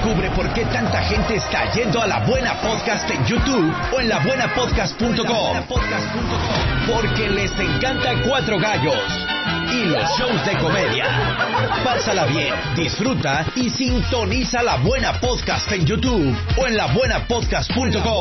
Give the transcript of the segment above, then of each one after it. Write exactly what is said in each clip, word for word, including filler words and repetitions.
Descubre por qué tanta gente está yendo a La Buena Podcast en YouTube o en la buena podcast punto com. Porque les encanta Cuatro Gallos y los shows de comedia. Pásala bien, disfruta y sintoniza La Buena Podcast en YouTube o en la buena podcast punto com.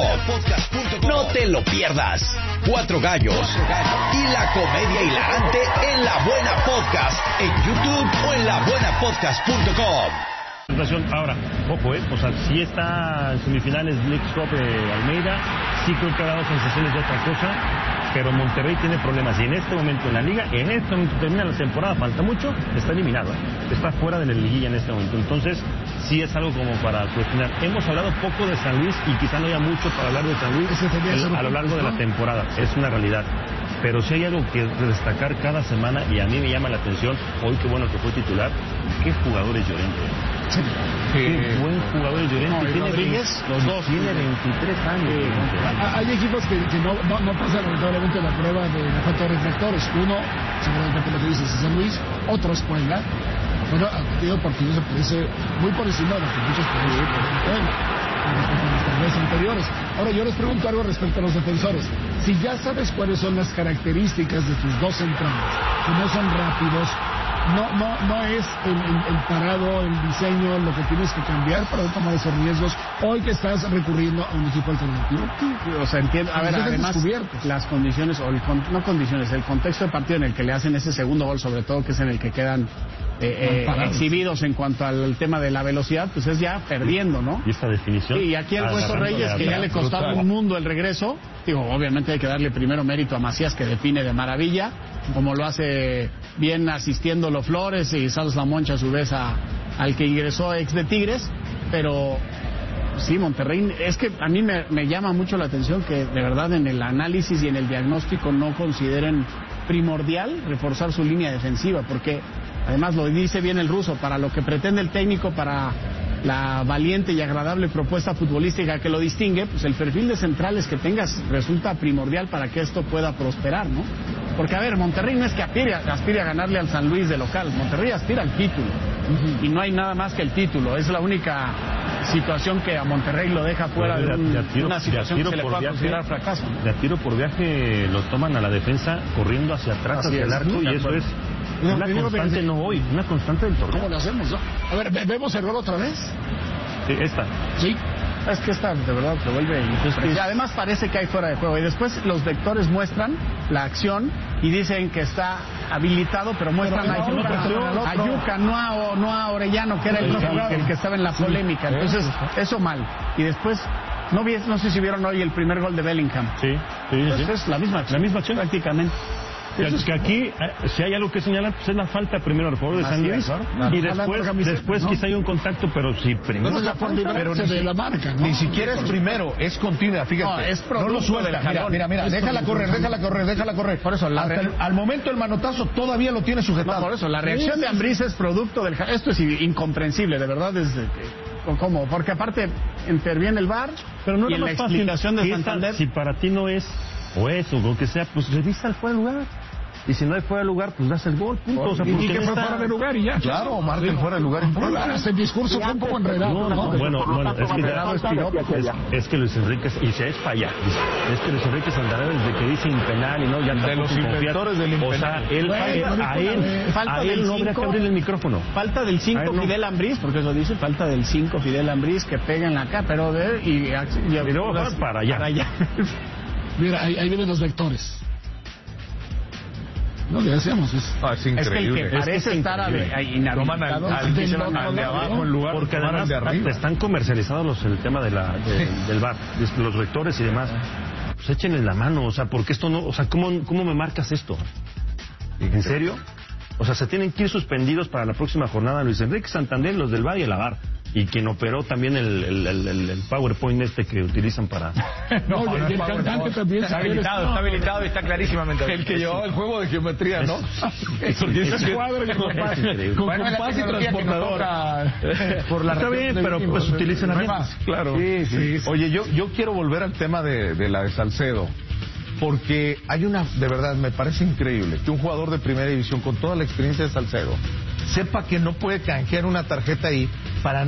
No te lo pierdas. Cuatro Gallos y la comedia hilarante en La Buena Podcast en YouTube o en la buena podcast punto com. Ahora, ojo, ¿eh? O sea, si está en semifinales League Cup de Almeida, sí creo que ha dado sensaciones de otra cosa, pero Monterrey tiene problemas y en este momento en la liga, en este momento termina la temporada, falta mucho, está eliminado, ¿eh? Está fuera de la liguilla en este momento, entonces sí es algo como para cuestionar. Hemos hablado poco de San Luis y quizá no haya mucho para hablar de San Luis el, a lo largo de la temporada, es una realidad. Pero si hay algo que destacar cada semana, y a mí me llama la atención, hoy qué bueno que fue titular, qué jugador es Llorente. Sí. Qué eh, buen jugador es Llorente. No, tiene Rodríguez, los dos. Tiene veintitrés años. Eh, hay equipos que, que no, no, no pasan lamentablemente la prueba de la falta de reflectores. Uno, seguramente lo que dices, es San Luis, otro es Puebla. Bueno, ha tenido oportunidades, parece muy por encima de lo que muchos pueden ir por Puebla. Respecto a los torneos anteriores. Ahora yo les pregunto algo respecto a los defensores. Si ya sabes cuáles son las características de tus dos centrales, que no son rápidos, no no no es el, el, el parado, el diseño, lo que tienes que cambiar para no tomar esos riesgos, hoy que estás recurriendo a un equipo alternativo. O sea, entiendo, a ver, además, las condiciones, o el, no condiciones, el contexto de partido en el que le hacen ese segundo gol, sobre todo, que es en el que quedan Eh, eh, exhibidos en cuanto al tema de la velocidad, pues es ya perdiendo, ¿no? Y esta definición. Sí, y aquí el Hueso Reyes, que ya le costaba un mundo el regreso, digo, obviamente hay que darle primero mérito a Macías, que define de maravilla, como lo hace bien asistiéndolo Flores y Salos La Moncha a su vez a, al que ingresó ex de Tigres, pero sí, Monterrey, es que a mí me, me llama mucho la atención que de verdad en el análisis y en el diagnóstico no consideren primordial reforzar su línea defensiva, porque además lo dice bien el ruso, para lo que pretende el técnico, para la valiente y agradable propuesta futbolística que lo distingue, pues el perfil de centrales que tengas resulta primordial para que esto pueda prosperar, ¿no? Porque, a ver, Monterrey no es que aspire, aspire a ganarle al San Luis de local, Monterrey aspira al título, uh-huh. Y no hay nada más que el título, es la única situación que a Monterrey lo deja fuera de, un, de, tiro, una situación que se le pueda viaje, considerar fracaso. De a tiro por viaje lo toman a la defensa corriendo hacia atrás, Así hacia es, el arco, y eso es una no, constante, no hoy, una constante del torneo. ¿Cómo lo hacemos, no? A ver, ¿vemos el gol otra vez? Sí, esta. Sí. Es que esta de verdad se vuelve impresionante. Y además parece que hay fuera de juego. Y después los vectores muestran la acción y dicen que está habilitado, pero muestran pero a, Yuca, a Yuca, no a, no a Orellano, que era el, el, el que estaba en la polémica. Entonces, eso mal. Y después, no, vi, no sé si vieron hoy el primer gol de Bellingham. Sí, sí, pues sí. Es la misma acción. La misma acción. Prácticamente. Que, que aquí, si hay algo que señalar, pues es la falta primero del favor de San Luis, ¿no? Y después, después ¿no? quizá hay un contacto, pero si primero no es la falta, pero ni, de la marca, ¿no? Ni siquiera es primero, es continua, fíjate. No, es no lo suelta, mira, mira, mira, déjala correr, déjala correr, déjala correr. Por eso, la Hasta el, al momento el manotazo todavía lo tiene sujetado. No, por eso, la reacción sí, de Ambriz es producto del... Esto es incomprensible, de verdad, es... ¿Cómo? Porque aparte interviene el V A R, pero no y en la explicación de Santander... Si para ti no es, o eso, o lo que sea, pues revisa el fuera de lugar. Y si no hay fuera de lugar, pues das el gol, punto. O sea, y que fue fuera de lugar y ya. Claro, marca el fuera de lugar. Ese discurso fue un poco enredado. No, no, no, bueno, bueno, es que, es, es que Luis Enrique, y se es falla, es que Luis Enrique Santander desde que dice impenal y no, ya de los inventores del impenal. O sea, él, bueno, a él, falta a él no habría que abrir el micrófono. Falta del cinco no. Fidel Ambriz, porque eso dice, falta del cinco Fidel Ambriz que pega en la cara, pero de... Y, y, y, y luego vas para allá. Para allá. Mira, ahí, ahí vienen los vectores. No, le decíamos es, ah, es increíble. Es que el que parece es que estar a, inhabilitado al, al, que se van al de abajo en lugar porque además de arriba. Están comercializados los, el tema de la, de, sí. del V A R, los vectores y demás. Pues échenle la mano, o sea, porque esto no, o sea, ¿cómo, cómo me marcas esto? ¿En serio? O sea, se tienen que ir suspendidos para la próxima jornada Luis Enrique Santander, los del V A R y el A V A R. Y quien operó también el, el, el, el, el PowerPoint este que utilizan para... no, no, el, el cantante también está habilitado, está habilitado y está clarísimamente. El que llevaba el juego de geometría, ¿no? Es un cuadro de compás. Con compás y transportador. Por la está bien, pero pues utilizan más. Claro. Sí, sí. Oye, yo, yo quiero volver al tema de, de la de Salcedo. Porque hay una, de verdad, me parece increíble que un jugador de primera división con toda la experiencia de Salcedo sepa que no puede canjear una tarjeta ahí